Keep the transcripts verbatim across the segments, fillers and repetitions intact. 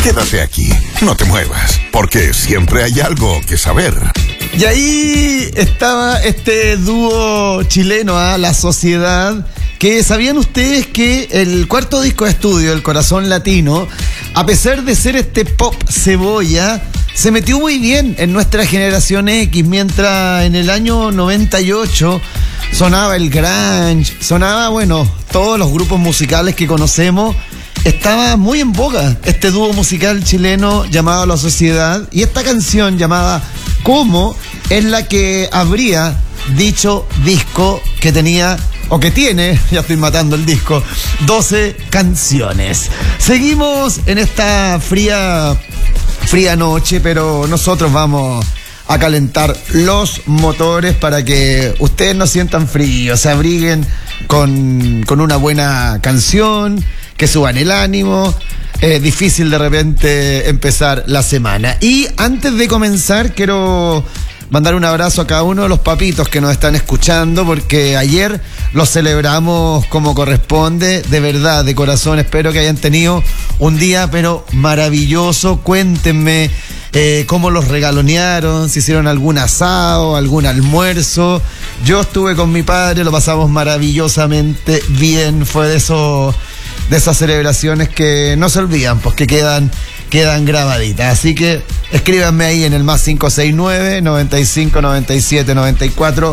Quédate aquí, no te muevas, porque siempre hay algo que saber. Y ahí estaba este dúo chileno, ¿eh? La Sociedad, que ¿sabían ustedes que el cuarto disco de estudio, El Corazón Latino, a pesar de ser este pop cebolla, se metió muy bien en nuestra generación X, mientras en el año noventa y ocho sonaba el grunge, sonaba, bueno, todos los grupos musicales que conocemos. Estaba muy en boga este dúo musical chileno llamado La Sociedad, y esta canción llamada ¿Cómo? Es la que abría dicho disco, que tenía, o que tiene, ya estoy matando el disco, doce canciones. Seguimos en esta fría, fría noche, pero nosotros vamos a calentar los motores para que ustedes no sientan frío, se abriguen con, con una buena canción, que suban el ánimo. Es difícil de repente empezar la semana. Y antes de comenzar, quiero mandar un abrazo a cada uno de los papitos que nos están escuchando, porque ayer los celebramos como corresponde. De verdad, de corazón, espero que hayan tenido un día pero maravilloso. Cuéntenme eh, cómo los regalonearon, si hicieron algún asado, algún almuerzo. Yo estuve con mi padre, lo pasamos maravillosamente bien. Fue de esos de esas celebraciones que no se olvidan, pues que quedan, quedan grabaditas. Así que escríbanme ahí en el más cinco seis nueve, noventa y cinco, noventa y siete, noventa y cuatro,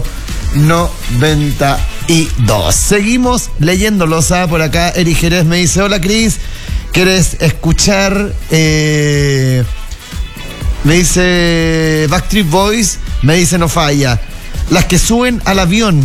noventa y dos. Seguimos leyéndolos. ¿Ah? Por acá Eri Jerez me dice: hola Cris, ¿quieres escuchar? Eh, me dice Backstreet Boys, me dice no falla. Las que suben al avión.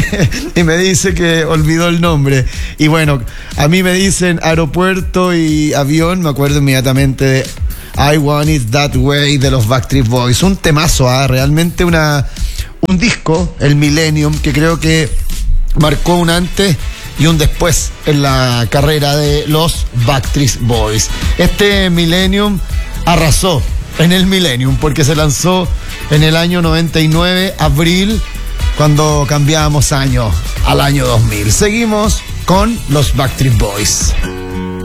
Y me dice que olvidó el nombre. Y bueno, a mí me dicen aeropuerto y avión, me acuerdo inmediatamente de I Want It That Way de los Backstreet Boys. Un temazo, ¿eh? Realmente una, un disco, el Millennium, que creo que marcó un antes y un después en la carrera de los Backstreet Boys. Este Millennium arrasó en el Millennium, porque se lanzó en el año noventa y nueve, abril, cuando cambiábamos año al año dos mil. Seguimos con los Backstreet Boys.